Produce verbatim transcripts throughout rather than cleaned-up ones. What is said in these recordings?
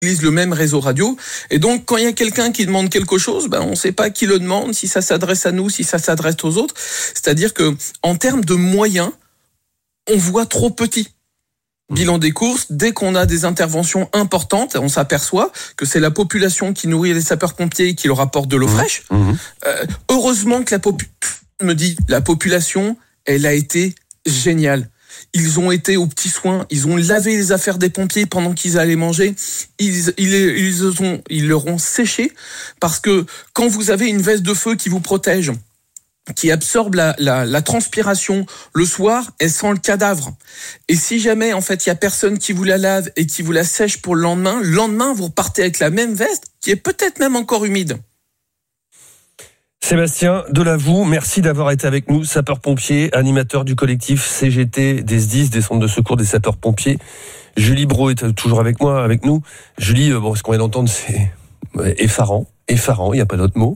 utilise le même réseau radio. Et donc, quand il y a quelqu'un qui demande quelque chose, ben, on ne sait pas qui le demande, si ça s'adresse à nous, si ça s'adresse aux autres. C'est-à-dire que, en termes de moyens, on voit trop petit. Bilan des courses, dès qu'on a des interventions importantes, on s'aperçoit que c'est la population qui nourrit les sapeurs-pompiers et qui leur apporte de l'eau mmh. fraîche. Mmh. Euh, heureusement que la population, me dit, la population, elle a été géniale. Ils ont été aux petits soins, ils ont lavé les affaires des pompiers pendant qu'ils allaient manger, ils, ils, ils, ont, ils leur ont séché, parce que quand vous avez une veste de feu qui vous protège, qui absorbe la, la, la transpiration le soir, elle sent le cadavre. Et si jamais, en fait, il y a personne qui vous la lave et qui vous la sèche pour le lendemain, le lendemain, vous repartez avec la même veste, qui est peut-être même encore humide. Sébastien Delavoux, merci d'avoir été avec nous, sapeur-pompier, animateur du collectif C G T des S D I S, des centres de secours des sapeurs-pompiers. Julie Brault est toujours avec moi, avec nous. Julie, bon, ce qu'on vient d'entendre, c'est effarant, effarant, il n'y a pas d'autre mot.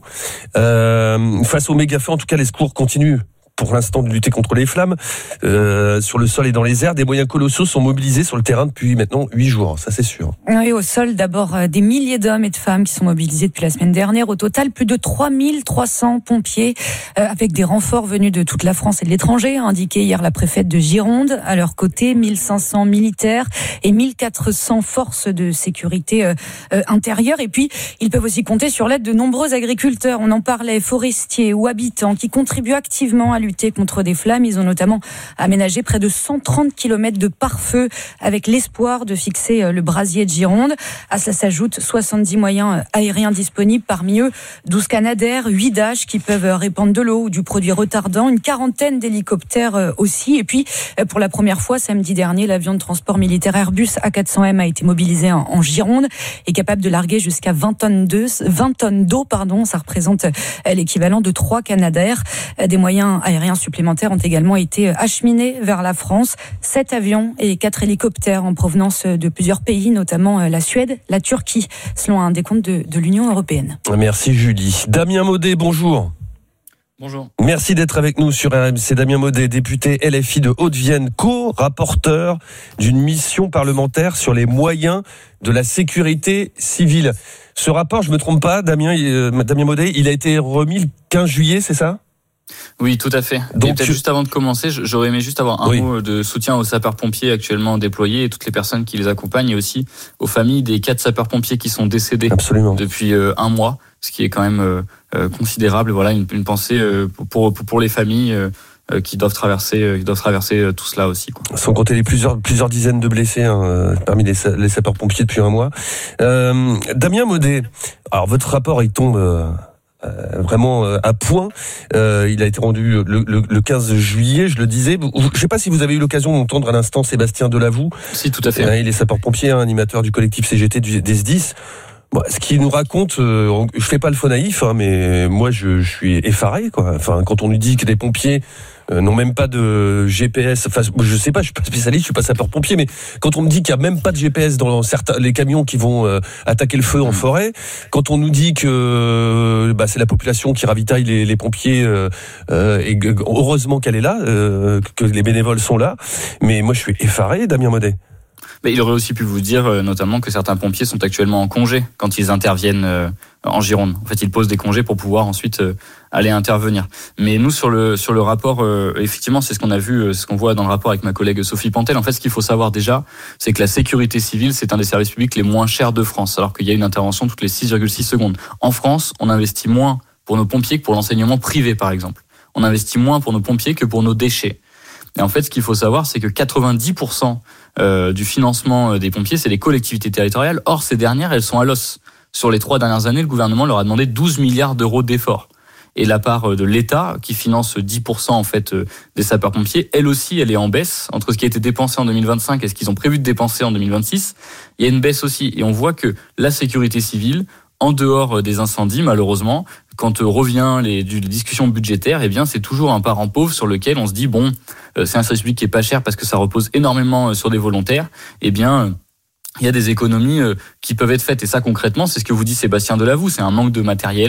Euh, face au méga-feu, en tout cas, les secours continuent pour l'instant de lutter contre les flammes. Euh, sur le sol et dans les airs, des moyens colossaux sont mobilisés sur le terrain depuis maintenant huit jours, ça c'est sûr. Oui, au sol, d'abord des milliers d'hommes et de femmes qui sont mobilisés depuis la semaine dernière. Au total, plus de trois mille trois cents pompiers, euh, avec des renforts venus de toute la France et de l'étranger, a indiqué hier la préfète de Gironde. À leur côté, mille cinq cents militaires et mille quatre cents forces de sécurité euh, euh, intérieure. Et puis, ils peuvent aussi compter sur l'aide de nombreux agriculteurs, on en parlait, forestiers ou habitants, qui contribuent activement à lutter contre des flammes. Ils ont notamment aménagé près de cent trente kilomètres de pare-feu avec l'espoir de fixer le brasier de Gironde. À cela s'ajoutent soixante-dix moyens aériens disponibles, parmi eux douze Canadair, huit Dash qui peuvent répandre de l'eau ou du produit retardant, une quarantaine d'hélicoptères aussi. Et puis, pour la première fois samedi dernier, l'avion de transport militaire Airbus A quatre cents M a été mobilisé en Gironde et capable de larguer jusqu'à vingt tonnes d'eau, pardon. Ça représente l'équivalent de trois Canadair. Des moyens aériens supplémentaires ont également été acheminés vers la France. Sept avions et quatre hélicoptères en provenance de plusieurs pays, notamment la Suède, la Turquie, selon un décompte de, de l'Union européenne. Merci Julie. Damien Maudet, bonjour. Bonjour. Merci d'être avec nous sur R M C. Damien Maudet, député L F I de Haute-Vienne, co-rapporteur d'une mission parlementaire sur les moyens de la sécurité civile. Ce rapport, je me trompe pas, Damien, euh, Damien Maudet, il a été remis le quinze juillet, c'est ça ? Oui, tout à fait. Donc, et peut-être tu... juste avant de commencer, j'aurais aimé juste avoir un oui. mot de soutien aux sapeurs-pompiers actuellement déployés et toutes les personnes qui les accompagnent, et aussi aux familles des quatre sapeurs-pompiers qui sont décédés Absolument. depuis euh, un mois, ce qui est quand même euh, considérable. Voilà, une, une pensée euh, pour, pour pour les familles euh, qui doivent traverser, euh, qui doivent traverser euh, tout cela aussi, quoi. Sans compter les plusieurs plusieurs dizaines de blessés hein, parmi les, les sapeurs-pompiers depuis un mois. Euh, Damien Maudet, alors votre rapport il tombe. Euh... Euh, vraiment euh, à point. Euh, il a été rendu le, le, le quinze juillet, je le disais. Je ne sais pas si vous avez eu l'occasion d'entendre à l'instant Sébastien Delavoux. Si, tout à fait. Euh, il est sapeur-pompier, hein, animateur du collectif C G T du, des S D I S. Bon, ce qu'il nous raconte, euh, je fais pas le faux naïf, hein, mais moi je, je suis effaré, quoi. Enfin, quand on nous dit que des pompiers Euh, n'ont même pas de G P S. Enfin, je sais pas, je suis pas spécialiste, je suis pas sapeur-pompier, mais quand on me dit qu'il y a même pas de G P S dans certains les camions qui vont euh, attaquer le feu en forêt, quand on nous dit que euh, bah, c'est la population qui ravitaille les, les pompiers, euh, euh, et heureusement qu'elle est là, euh, que les bénévoles sont là, mais moi je suis effaré, Damien Maudet. Mais il aurait aussi pu vous dire, euh, notamment, que certains pompiers sont actuellement en congé quand ils interviennent euh, en Gironde. En fait, ils posent des congés pour pouvoir ensuite euh, aller intervenir. Mais nous, sur le sur le rapport, euh, effectivement, c'est ce qu'on a vu, euh, ce qu'on voit dans le rapport avec ma collègue Sophie Pantel. En fait, ce qu'il faut savoir déjà, c'est que la sécurité civile, c'est un des services publics les moins chers de France, alors qu'il y a une intervention toutes les six virgule six secondes. En France, on investit moins pour nos pompiers que pour l'enseignement privé, par exemple. On investit moins pour nos pompiers que pour nos déchets. Et en fait, ce qu'il faut savoir, c'est que quatre-vingt-dix pour cent euh, du financement des pompiers, c'est les collectivités territoriales. Or, ces dernières, elles sont à l'os. Sur les trois dernières années, le gouvernement leur a demandé douze milliards d'euros d'efforts. Et la part de l'État, qui finance dix pour cent en fait des sapeurs-pompiers, elle aussi, elle est en baisse. Entre ce qui a été dépensé en deux mille vingt-cinq et ce qu'ils ont prévu de dépenser en deux mille vingt-six, il y a une baisse aussi. Et on voit que la sécurité civile, en dehors des incendies, malheureusement, quand revient les, les discussions budgétaires, eh bien, c'est toujours un parent pauvre sur lequel on se dit, bon, c'est un service public qui est pas cher parce que ça repose énormément sur des volontaires. Eh bien, il y a des économies qui peuvent être faites. Et ça, concrètement, c'est ce que vous dit Sébastien Delavoux. C'est un manque de matériel,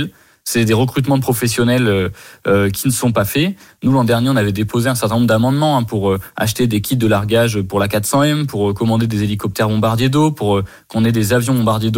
c'est des recrutements de professionnels euh, euh, qui ne sont pas faits. Nous, l'an dernier, on avait déposé un certain nombre d'amendements hein, pour euh, acheter des kits de largage pour la quatre cents M, pour euh, commander des hélicoptères bombardiers d'eau, pour euh, qu'on ait des avions bombardiers d'eau